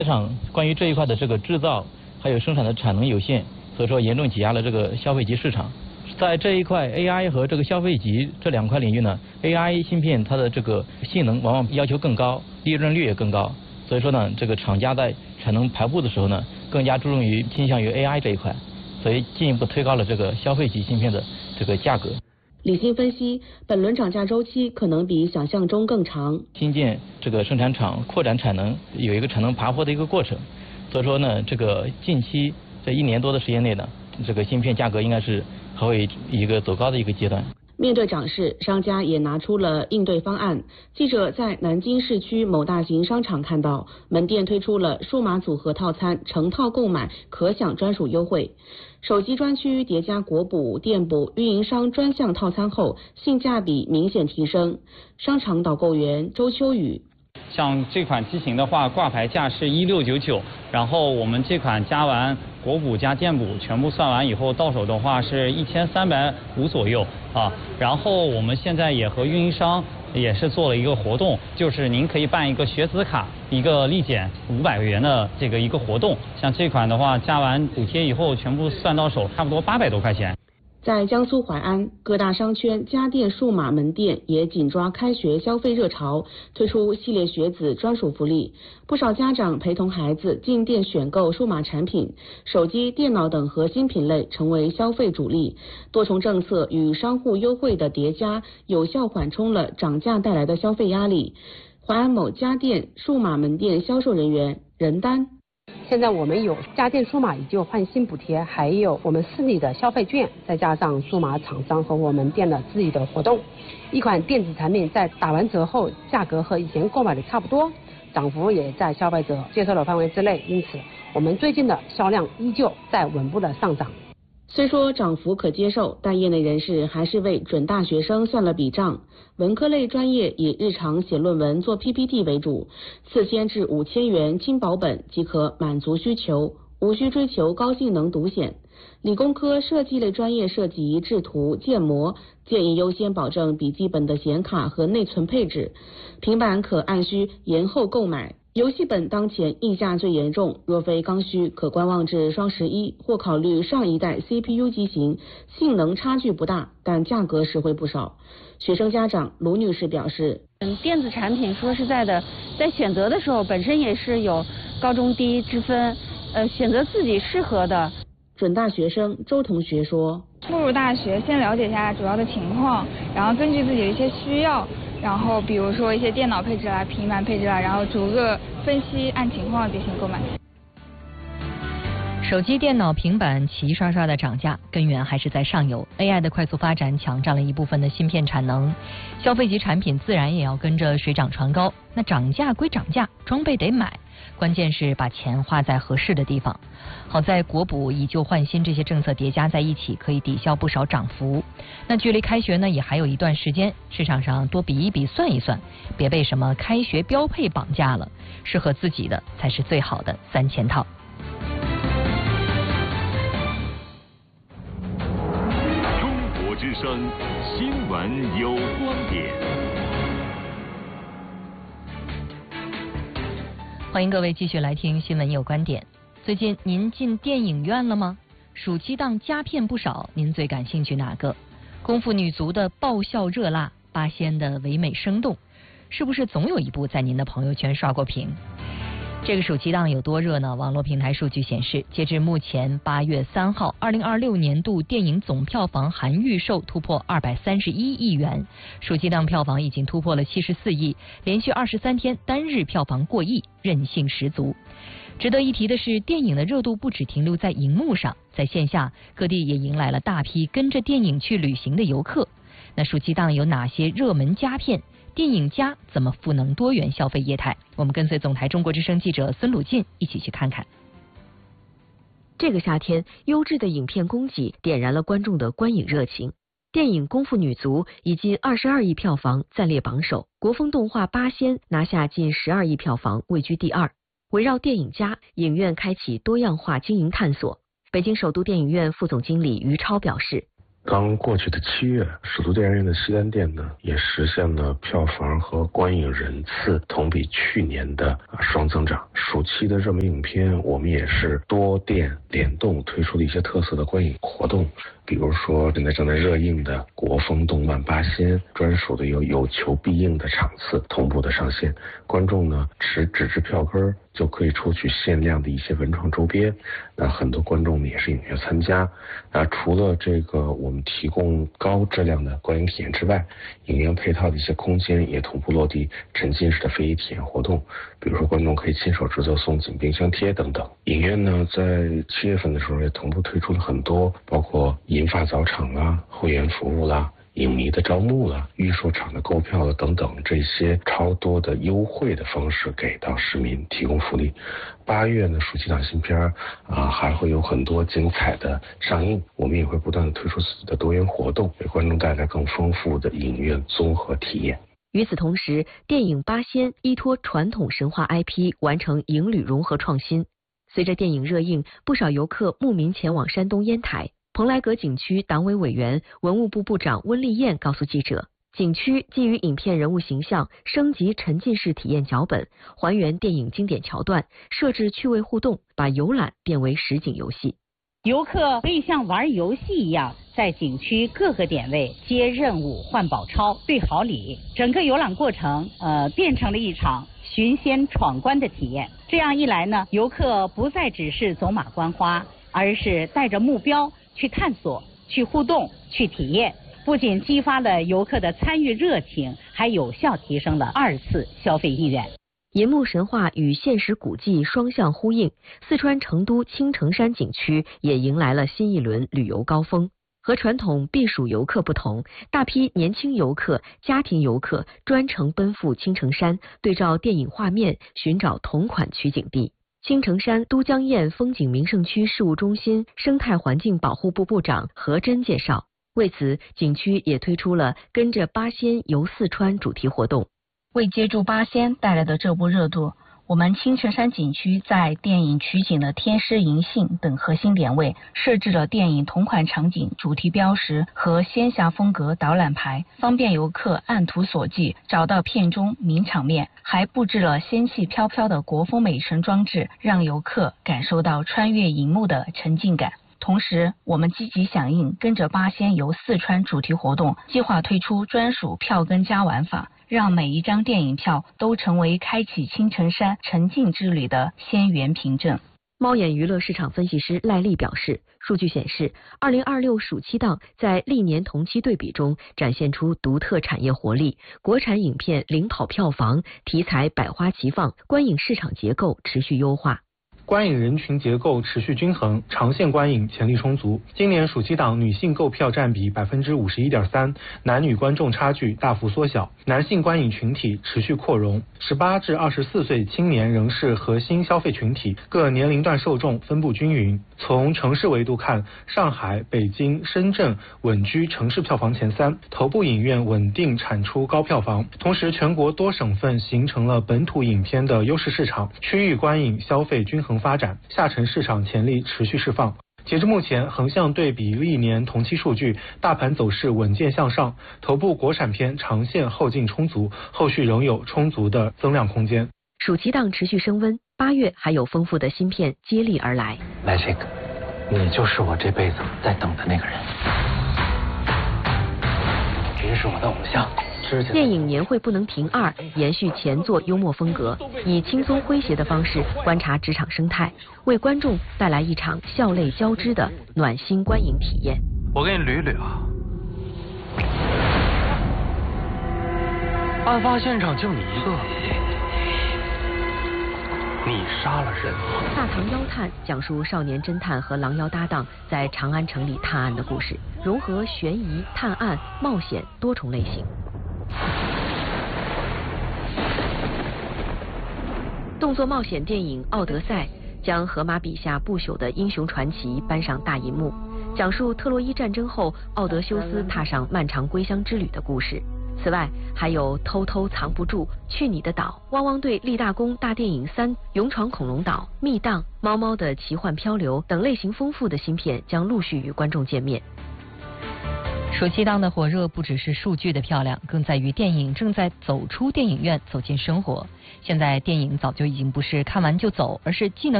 市场关于这一块的这个制造还有生产的产能有限，所以说严重挤压了这个消费级市场。在这一块 AI 和这个消费级这两块领域呢 ，AI 芯片它的这个性能往往要求更高，利润率也更高，所以说呢，这个厂家在产能排布的时候呢，更加注重于倾向于 AI 这一块，所以进一步推高了这个消费级芯片的这个价格。 李欣分析，本轮涨价周期可能比想象中更长。 新建这个生产厂扩展产能，有一个产能爬坡的一个过程，所以说呢，这个近期这1年多的时间内呢，这个芯片价格应该是还会一个走高的一个阶段。 面对涨势，商家也拿出了应对方案。记者在南京市区某大型商场看到，门店推出了数码组合套餐，成套购买可享专属优惠。手机专区叠加国补、店补、运营商专项套餐后，性价比明显提升。商场导购员周秋雨。 像这款机型的话，挂牌价是1699，然后我们这款加完国补加店补全部算完以后，到手的话是1350左右啊。然后我们现在也和运营商也是做了一个活动，就是您可以办一个学子卡，一个立减500元的这个一个活动。像这款的话，加完补贴以后，全部算到手，差不多800多块钱。 在江苏淮安，各大商圈家电数码门店也紧抓开学消费热潮，推出系列学子专属福利。不少家长陪同孩子进店选购数码产品，手机、电脑等核心品类成为消费主力。多重政策与商户优惠的叠加，有效缓冲了涨价带来的消费压力。淮安某家电数码门店销售人员任丹。 现在我们有家电数码以旧换新补贴，还有我们市里的消费券，再加上数码厂商和我们店的自己的活动，一款电子产品在打完折后，价格和以前购买的差不多，涨幅也在消费者接受的范围之内，因此我们最近的销量依旧在稳步的上涨。 虽说涨幅可接受，但业内人士还是为准大学生算了笔账。文科类专业以日常写论文做 PPT 为主，4000至5000元轻薄本即可满足需求，无需追求高性能独显。理工科设计类专业涉及制图、建模，建议优先保证笔记本的显卡和内存配置，平板可按需延后购买。游戏本当前溢价最严重，若非刚需，可观望至双11，或考虑上一代 CPU 机型，性能差距不大，但价格实惠不少。学生家长卢女士表示， 电子产品说实在的，在选择的时候本身也是有高中低之分，选择自己适合的。 准大学生周同学说， 步入大学先了解一下主要的情况，然后根据自己的一些需要，然后比如说一些电脑配置啦、平板配置啦，然后逐个分析，按情况进行购买。 手机、电脑、平板齐刷刷的涨价，根源还是在上游。AI 的快速发展抢占了一部分的芯片产能，消费级产品自然也要跟着水涨船高。那涨价归涨价，装备得买，关键是把钱花在合适的地方。好在国补以旧换新这些政策叠加在一起，可以抵消不少涨幅。那距离开学呢，也还有一段时间，市场上多比一比，算一算，别被什么开学标配绑架了，适合自己的才是最好的3000套。 中国之声新闻有观点。 欢迎各位继续来听新闻有观点。最近您进电影院了吗？暑期档佳片不少，您最感兴趣哪个？功夫女足的爆笑热辣，八仙的唯美生动，是不是总有一部在您的朋友圈刷过屏？这个暑期档有多热呢？网络平台数据显示，截至目前8月3号，2026年度电影总票房含预售突破231亿元，暑期档票房已经突破了74亿，连续23天单日票房过亿，韧性十足。值得一提的是，电影的热度不只停留在荧幕上，在线下各地也迎来了大批跟着电影去旅行的游客。那暑期档有哪些热门佳片？电影家怎么赋能多元消费业态？我们跟随总台中国之声记者孙鲁进一起去看看。 这个夏天，优质的影片供给点燃了观众的观影热情。电影《功夫女足》以近22亿票房暂列榜首，国风动画《八仙》拿下近12亿票房，位居第2。围绕电影家，影院开启多样化经营探索。北京首都电影院副总经理于超表示， 刚过去的7月，首都电影院的西单店呢，也实现了票房和观影人次同比去年的双增长。暑期的热门影片，我们也是多店联动推出了一些特色的观影活动，比如说现在正在热映的国风动漫《八仙》专属的有求必应的场次同步的上线，观众呢持纸质票根就可以抽取限量的一些文创周边。很多观众呢也是踊跃参加。除了这个我们提供高质量的观影体验之外，影院配套的一些空间也同步落地沉浸式的非遗体验活动，比如说观众可以亲手制作送景冰箱贴等等。影院呢在7月份的时候也同步推出了很多，包括银发早场啦、会员服务啦、影迷的招募了、预售场的购票了等等，这些超多的优惠的方式给到市民提供福利。8月呢，暑期档新片还会有很多精彩的上映，我们也会不断的推出自己的多元活动，给观众带来更丰富的影院综合体验。 与此同时，电影《八仙》依托传统神话 IP 完成影旅融合创新。随着电影热映，不少游客慕名前往山东烟台。蓬莱阁景区党委委员、文物部部长温丽燕告诉记者，景区基于影片人物形象升级沉浸式体验脚本，还原电影经典桥段，设置趣味互动，把游览变为实景游戏。 游客可以像玩游戏一样，在景区各个点位接任务、换宝钞、兑好礼，整个游览过程变成了一场寻仙闯关的体验。这样一来呢，游客不再只是走马观花，而是带着目标去探索、去互动、去体验，不仅激发了游客的参与热情，还有效提升了2次消费意愿。 银幕神话与现实古迹双向呼应，四川成都青城山景区也迎来了新一轮旅游高峰。和传统避暑游客不同，大批年轻游客、家庭游客专程奔赴青城山，对照电影画面寻找同款取景地。青城山都江堰风景名胜区事务中心生态环境保护部部长何真介绍，为此景区也推出了跟着八仙游四川主题活动。 为接住八仙带来的这波热度，我们青城山景区在电影取景的天师银杏等核心点位设置了电影同款场景主题标识和仙侠风格导览牌，方便游客按图索骥找到片中名场面，还布置了仙气飘飘的国风美神装置，让游客感受到穿越荧幕的沉浸感。同时，我们积极响应跟着八仙游四川主题活动，计划推出专属票根加玩法，让每一张电影票都成为开启青城山沉浸之旅的仙缘凭证。 猫眼娱乐市场分析师赖丽表示，数据显示，2026暑期档在历年同期对比中展现出独特产业活力，国产影片领跑票房，题材百花齐放，观影市场结构持续优化。 观影人群结构持续均衡，长线观影潜力充足。今年暑期档女性购票占比 51.3%， 男女观众差距大幅缩小，男性观影群体持续扩容。18至24岁青年仍是核心消费群体，各年龄段受众分布均匀。从城市维度看，上海、北京、深圳稳居城市票房前3，头部影院稳定产出高票房。同时，全国多省份形成了本土影片的优势市场，区域观影消费均衡发展，下沉市场潜力持续释放。截至目前，横向对比历年同期数据，大盘走势稳健向上，头部国产片长线后劲充足，后续仍有充足的增量空间。 暑期档持续升温，8月还有丰富的新片接力而来。 Magic， 你就是我这辈子在等的那个人，你是我的偶像。 电影年会不能停2延续前作幽默风格，以轻松诙谐的方式观察职场生态，为观众带来一场笑泪交织的暖心观影体验。 我给你捋捋啊，案发现场就你一个，你杀了人吗？ 大唐妖探讲述少年侦探和狼妖搭档在长安城里探案的故事，融合悬疑、探案、冒险多重类型。动作冒险电影《奥德赛》将荷马笔下不朽的英雄传奇搬上大银幕，讲述特洛伊战争后奥德修斯踏上漫长归乡之旅的故事。此外，还有偷偷藏不住、去你的岛、汪汪队立大功大电影3、勇闯恐龙岛、密档、猫猫的奇幻漂流等类型丰富的新片将陆续与观众见面。 暑期档的火热不只是数据的漂亮，更在于电影正在走出电影院，走进生活。现在电影早就已经不是看完就走，而是既能